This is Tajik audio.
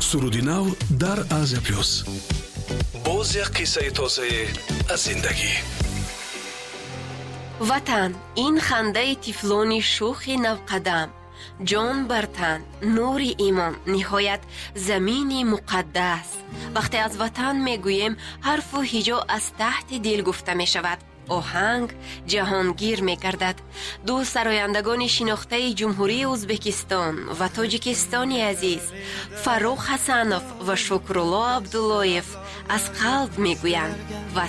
суруди нав дар Азия плюс. боз як қиссаи тозаи аз зиндагӣ. ватан, ин хандаи тифлони шухи навқадам, ҷон бар тан, нури имон, ниҳоят замини муқаддас. вақте аз ватан мегӯем, ҳарфу ҳиҷо аз таҳти дил гуфта мешавад. оҳанг ҷаҳонгир мегардад. ду сарояндагони шинохтаи ҷумҳурии ӯзбекистон ва тоҷикистони азиз, Фарух Ҳасанов ва Шукрулло Абдуллоев аз қалб мегӯянд: